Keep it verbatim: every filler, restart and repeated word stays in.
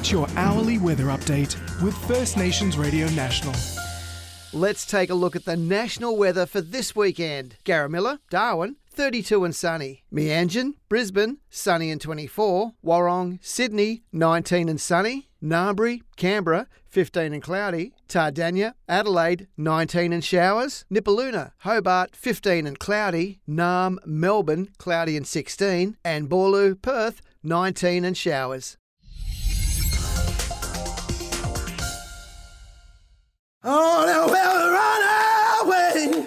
Get your hourly weather update with First Nations Radio National. Let's take a look at the national weather for this weekend. Garamilla, Darwin, thirty-two and sunny. Meanjin, Brisbane, sunny and twenty-four. Warrong, Sydney, nineteen and sunny. Narmbri, Canberra, fifteen and cloudy. Tardania, Adelaide, nineteen and showers. Nipaluna, Hobart, fifteen and cloudy. Narm, Melbourne, cloudy and sixteen. And Boorloo, Perth, nineteen and showers. Oh, now we'll run away.